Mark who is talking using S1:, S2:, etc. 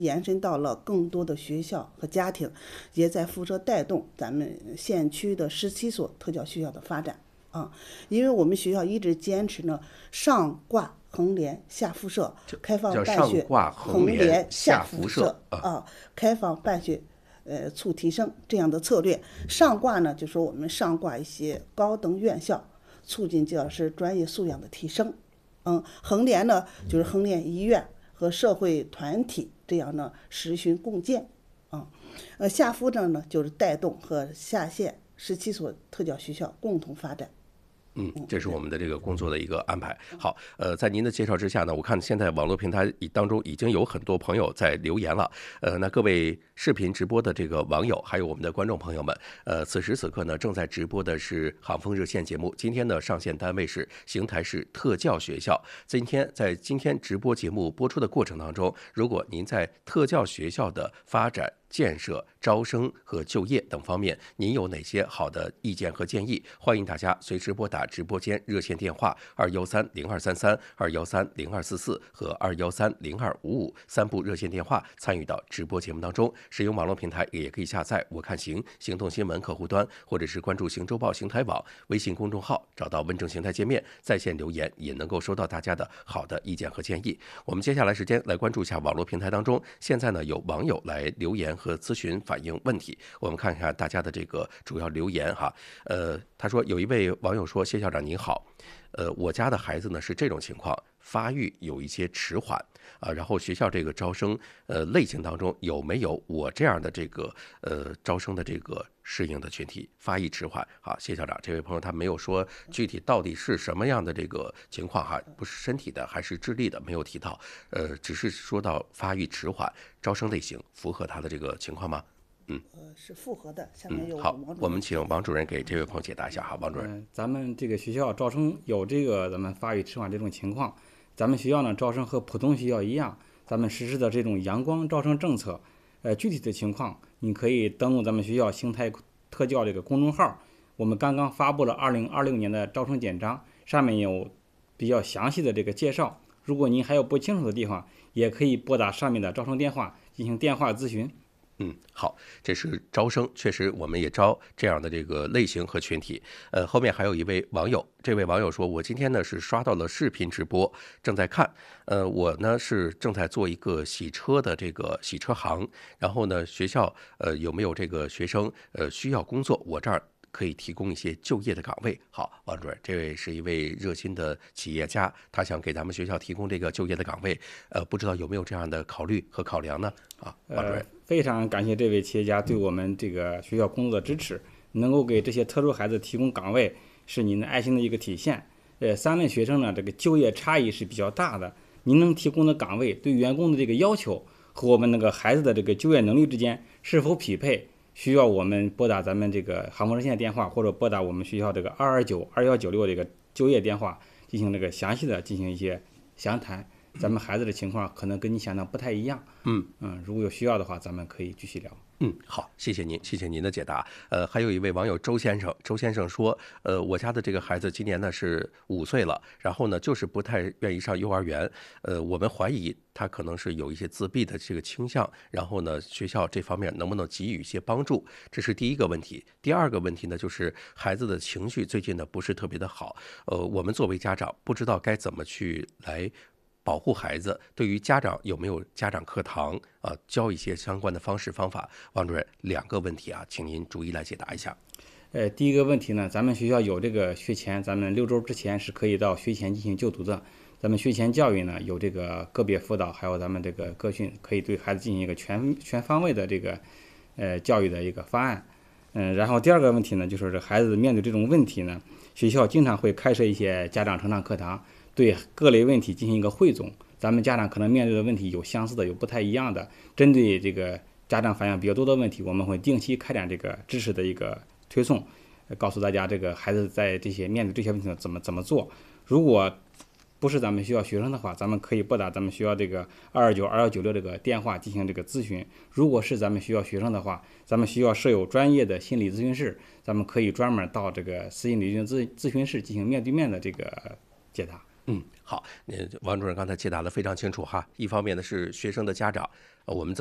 S1: 延伸到了更多的学校和家庭，也在辐射带动咱们县区的17所特教学校的发展啊。因为我们学校一直坚持呢上挂横联下辐射，开放
S2: 叫
S1: 办学
S2: 上挂横
S1: 横
S2: 联
S1: 联
S2: 下辐
S1: 辐
S2: 射啊。
S1: 啊，开放办学促提升这样的策略。上挂呢，就说我们上挂一些高等院校，促进教师专业素养的提升。横联呢，就是横联医院和社会团体，这样呢实循共建。下辐射呢，就是带动和下县17所特教学校共同发展。
S2: 这是我们的这个工作的一个安排。好，在您的介绍之下呢，我看现在网络平台当中已经有很多朋友在留言了。那各位视频直播的这个网友，还有我们的观众朋友们，此时此刻呢正在直播的是航风热线节目。今天呢上线单位是邢台市特教学校。在今天直播节目播出的过程当中，如果您在特教学校的发展、建设、招生和就业等方面，您有哪些好的意见和建议？欢迎大家随时拨打直播间热线电话213-0233、213-0244和213-02553部热线电话，参与到直播节目当中。使用网络平台也可以下载我看行行动新闻客户端，或者是关注行周报邢台网微信公众号，找到问政邢台界面，在线留言也能够收到大家的好的意见和建议。我们接下来时间来关注一下网络平台当中，现在呢有网友来留言和咨询反映问题，我们看看大家的这个主要留言哈。他说有一位网友说：谢校长您好，我家的孩子呢是这种情况，发育有一些迟缓啊，然后学校这个招生类型当中有没有我这样的这个招生的这个适应的群体，发育迟缓？好，谢校长，这位朋友他没有说具体到底是什么样的这个情况哈，不是身体的还是智力的，没有提到，只是说到发育迟缓，招生类型符合他的这个情况吗？
S1: 是符合的。下面由
S2: 好，
S1: 王主任
S2: 我们请王主任给这位朋友解答一下哈，王主任。
S3: 咱们这个学校招生有这个咱们发育迟缓这种情况，咱们学校呢招生和普通学校一样，咱们实施的这种阳光招生政策。具体的情况你可以登录咱们学校邢台特教这个公众号，我们刚刚发布了2026年的招生简章，上面有比较详细的这个介绍。如果您还有不清楚的地方，也可以拨打上面的招生电话进行电话咨询。
S2: 好，这是招生，确实我们也招这样的这个类型和群体。后面还有一位网友，这位网友说，我今天呢是刷到了视频直播，正在看。我呢是正在做一个洗车的这个洗车行，然后呢学校有没有这个学生需要工作，我这儿可以提供一些就业的岗位。好，王主任，这位是一位热心的企业家，他想给咱们学校提供这个就业的岗位，不知道有没有这样的考虑和考量呢？啊，王主任。
S3: 非常感谢这位企业家对我们这个学校工作的支持，能够给这些特殊孩子提供岗位，是您的爱心的一个体现。3类学生呢，这个就业差异是比较大的，您能提供的岗位对员工的这个要求和我们那个孩子的这个就业能力之间是否匹配，需要我们拨打咱们这个航空热线电话，或者拨打我们学校这个229-2196这个就业电话，进行这个详细的进行一些详谈。咱们孩子的情况可能跟你想的不太一样。如果有需要的话，咱们可以继续聊。
S2: 好，谢谢您，谢谢您的解答。还有一位网友周先生，周先生说，我家的这个孩子今年呢是5岁了，然后呢就是不太愿意上幼儿园，我们怀疑他可能是有一些自闭的这个倾向，然后呢学校这方面能不能给予一些帮助？这是第一个问题。第二个问题呢，就是孩子的情绪最近呢不是特别的好，我们作为家长不知道该怎么去来保护孩子，对于家长有没有家长课堂教一些相关的方式方法？王主任，2个问题啊，请您逐一来解答一下。
S3: 第一个问题呢，咱们学校有这个学前，咱们6周之前是可以到学前进行就读的。咱们学前教育呢有这个个别辅导，还有咱们这个个训，可以对孩子进行一个全方位的这个教育的一个方案。然后第二个问题呢，就是这孩子面对这种问题呢，学校经常会开设一些家长成长课堂，对各类问题进行一个汇总。咱们家长可能面对的问题有相似的，有不太一样的。针对这个家长反映比较多的问题，我们会定期开展这个知识的一个推送，告诉大家这个孩子在面对这些问题怎么做。如果不是咱们学校学生的话，咱们可以拨打咱们学校这个229-2196这个电话进行这个咨询。如果是咱们学校学生的话，咱们学校设有专业的心理咨询室，咱们可以专门到这个私心理咨询室进行面对面的这个解答。
S2: 好，王主任刚才解答的非常清楚哈。一方面呢是学生的家长，我们